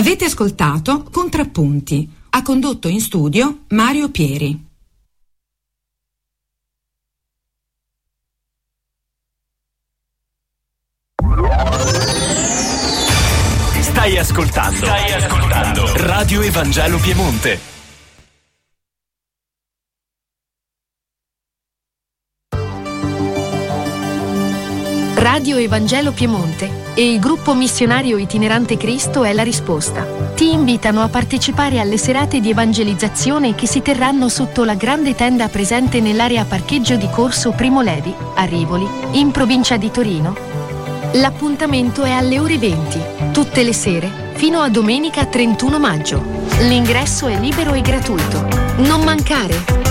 Avete ascoltato Contrappunti. Ha condotto in studio Mario Pieri. Stai ascoltando Radio Evangelo Piemonte. Radio Evangelo Piemonte e il gruppo missionario itinerante Cristo è la risposta. Ti invitano a partecipare alle serate di evangelizzazione che si terranno sotto la grande tenda presente nell'area parcheggio di Corso Primo Levi, a Rivoli, in provincia di Torino. L'appuntamento è alle ore 20, tutte le sere, fino a domenica 31 maggio. L'ingresso è libero e gratuito. Non mancare!